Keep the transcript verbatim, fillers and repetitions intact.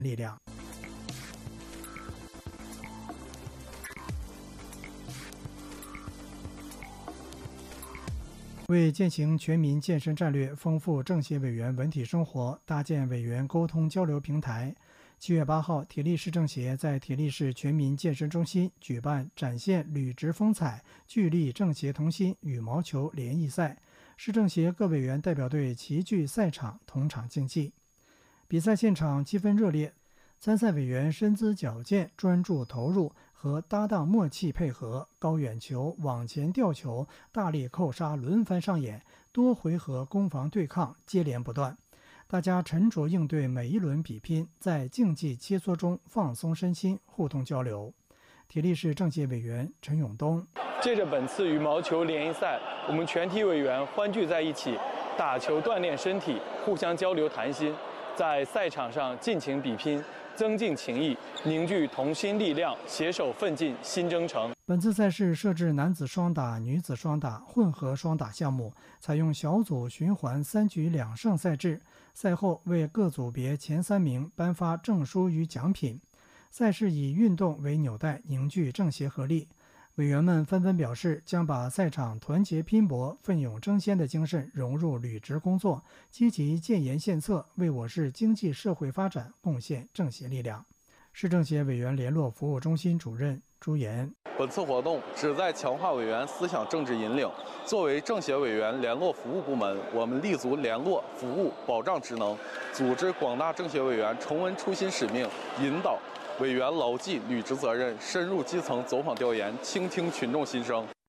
力量。为践行全民健身战略，丰富政协委员文体生活，搭建委员沟通交流平台，七月八号，体力市政协在体力市全民健身中心举办展现履职风采、聚力政协同心羽毛球联谊赛，市政协各委员代表队齐聚赛场，同场竞技。比赛现场气氛热烈，参赛委员身姿矫健、专注投入，和搭档默契配合，高远球、往前吊球、大力扣杀轮番上演，多回合攻防对抗接连不断。大家沉着应对每一轮比拼，在竞技切磋中放松身心，互动交流。体力市政协委员陈永东： 借着本次羽毛球联谊赛，我们全体委员欢聚在一起，打球锻炼身体，互相交流谈心，在赛场上尽情比拼，增进情谊，凝聚同心力量，携手奋进新征程。 本次赛事设置男子双打、女子双打、混合双打项目，采用小组循环三局两胜赛制。赛后为各组别前三名颁发证书与奖品。赛事以运动为纽带，凝聚政协合力。委员们纷纷表示，将把赛场团结拼搏、奋勇争先的精神融入履职工作，积极建言献策，为我市经济社会发展贡献政协力量。市政协委员联络服务中心主任朱岩： 本次活动旨在强化委员思想政治引领。作为政协委员联络服务部门，我们立足联络、服务、保障职能，组织广大政协委员重温初心使命，引导委员牢记履职责任，深入基层走访调研，倾听群众心声。